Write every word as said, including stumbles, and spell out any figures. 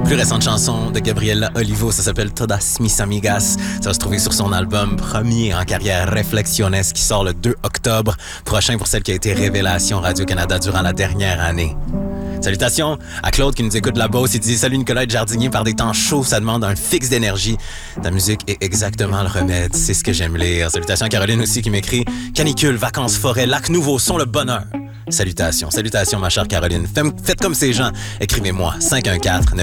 Plus récente chanson de Gabriela Olivo, ça s'appelle Todas Mis Amigas. Ça va se trouver sur son album premier en carrière Reflexiones qui sort le deux octobre prochain pour celle qui a été révélation Radio-Canada durant la dernière année. Salutations à Claude qui nous écoute de la Beauce. Il dit « Salut Nicolas, être jardinier par des temps chauds, ça demande un fixe d'énergie. Ta musique est exactement le remède, c'est ce que j'aime lire. » Salutations à Caroline aussi qui m'écrit « Canicule, vacances, forêt, lac nouveau sont le bonheur. » Salutations, salutations ma chère Caroline. Faites comme ces gens. Écrivez-moi cinq un quatre neuf